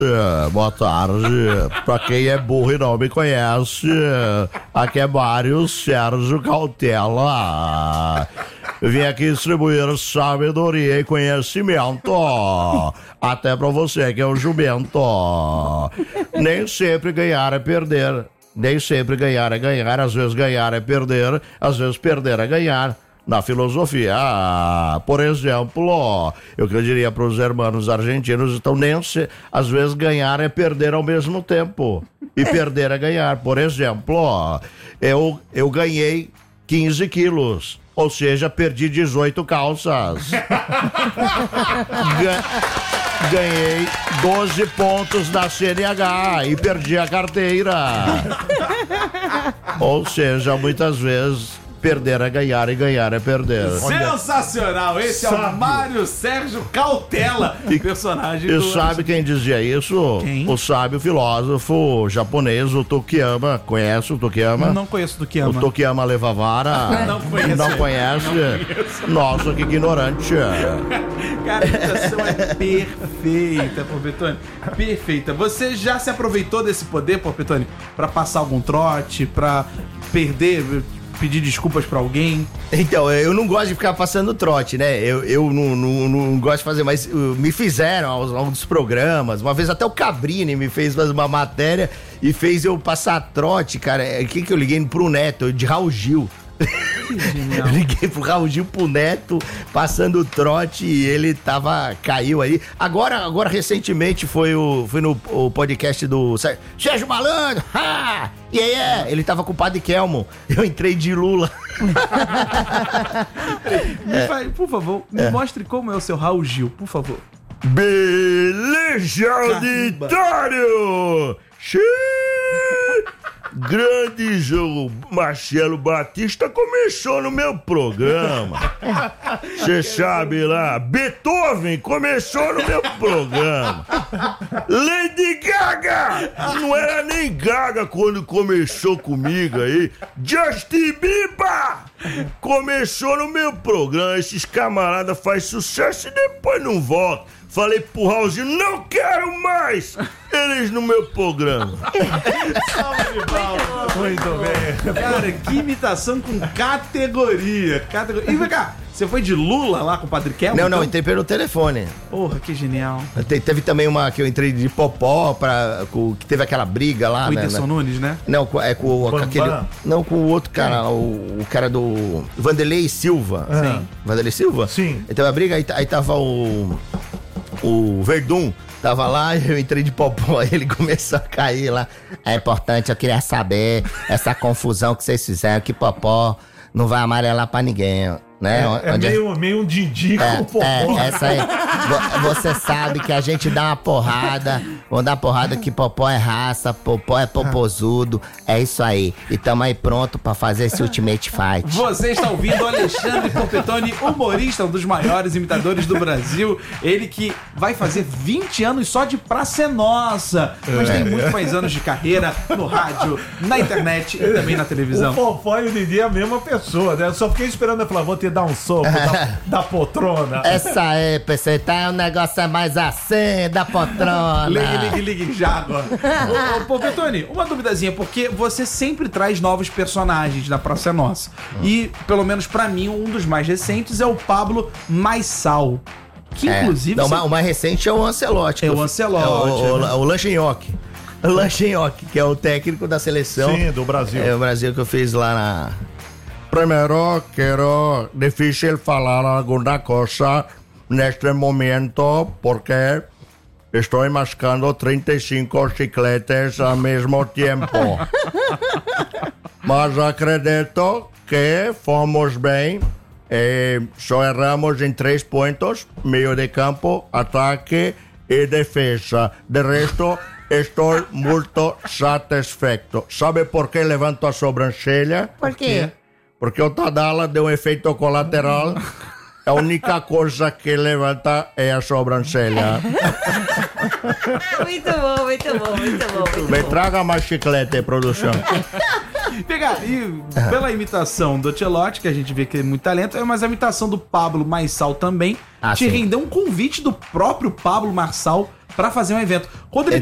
Boa tarde. Pra quem é burro e não me conhece, aqui é Mário Sérgio Cautela. Vim aqui distribuir sabedoria e conhecimento, até pra você que é um jumento. Nem sempre ganhar é perder, nem sempre ganhar é ganhar, às vezes ganhar é perder, às vezes perder é ganhar. Na filosofia, por exemplo, eu que eu diria para os hermanos argentinos, então às vezes ganhar é perder ao mesmo tempo, e perder é ganhar. Por exemplo, eu ganhei 15 quilos, ou seja, perdi 18 calças. Ganhei 12 pontos da CNH e perdi a carteira. Ou seja, muitas vezes perder é ganhar e ganhar é perder. Sensacional! Esse é o Mário Sérgio Cautela, personagem do... E sabe quem dizia isso? Quem? O sábio filósofo japonês, o Tokiyama. Conhece o Tokiyama? Não conheço o Tokiyama. O Tokiyama Levavara? Não conheço. Não conhece? Nossa, que ignorante. Cara, a imitação é perfeita, Porpetone. Perfeita. Você já se aproveitou desse poder, Porpetone, pra passar algum trote, pra pedir desculpas pra alguém? Então, eu não gosto de ficar passando trote, né? Eu não gosto de fazer, mas me fizeram ao longo dos programas. Uma vez até o Cabrini me fez fazer uma matéria e fez eu passar trote, cara. Que eu liguei pro Neto, de Raul Gil. Eu liguei pro Raul Gil, pro Neto, passando trote, e ele caiu aí. Agora recentemente foi no podcast do Sérgio Malandro. Ele tava com o Padre Kelmo. Eu entrei de Lula. Por favor, me mostre como é o seu Raul Gil, por favor. Beleza, auditório! Grande jogo, Marcelo Batista começou no meu programa. Você sabe lá, Beethoven começou no meu programa. Lady Gaga, não era nem Gaga quando começou comigo aí. Justin Bieber começou no meu programa. Esses camaradas fazem sucesso e depois não voltam. Falei pro Raulzinho, não quero mais eles no meu programa. Muito bem. Cara, que imitação com categoria. E vem cá, você foi de Lula lá com o Padre Kelmo? Não, entrei pelo telefone. Porra, que genial. Teve também uma que eu entrei de Popó, que teve aquela briga lá, o né? Whindersson Nunes, né? Não, com aquele... Não, com o outro cara, o cara do... Vanderlei Silva. Sim. Vanderlei Silva? Sim. Então a briga, aí tava o Verdun, tava lá, eu entrei de popó, aí ele começou a cair lá. É importante, eu queria saber essa confusão que vocês fizeram, que popó não vai amarelar pra ninguém, né? Meio um Didi com popó. Essa aí. Você sabe que a gente dá uma porrada, vamos dar uma porrada que popó é raça, popó é popozudo, é isso aí. E tamo aí pronto pra fazer esse Ultimate Fight. Você está ouvindo o Alexandre Porpetone, humorista, um dos maiores imitadores do Brasil. Ele que vai fazer 20 anos só de Praça é Nossa, mas tem muito mais anos de carreira no rádio, na internet e também na televisão. O Fofó e o Didi é a mesma pessoa, né? Eu só fiquei esperando ele falar, vou te dar um soco da poltrona. Essa aí, pessoal, tá, o negócio é mais assim, da poltrona. Ligue já agora. Ô, Porpetone, uma duvidazinha, porque você sempre traz novos personagens da Praça é Nossa. E, pelo menos pra mim, um dos mais recentes é o Pablo Maissal. Que, inclusive... Não, o mais recente é o Ancelotti. É o Ancelotti. O Lanchinhoque. O Lanchinhoque, que é o técnico da seleção. Sim, do Brasil. É o Brasil que eu fiz lá na... Primero, quiero difícil falar alguma coisa neste momento, porque estou mascando 35 chicletes ao mesmo tempo. Mas acredito que fomos bem. Só erramos em 3 pontos: meio de campo, ataque e defesa. De resto, estou muito satisfeito. Sabe por que levanto a sobrancelha? Por quê? Porque o Tadala deu um efeito colateral. A única coisa que levanta é a sobrancelha. Muito bom, muito bom, muito bom. Muito Me bom. traga mais chiclete, produção. E pela imitação do Ancelotti, que a gente vê que tem muito talento, mas a imitação do Pablo Maissal também te sim. rendeu um convite do próprio Pablo Maissal pra fazer um evento. Quando ele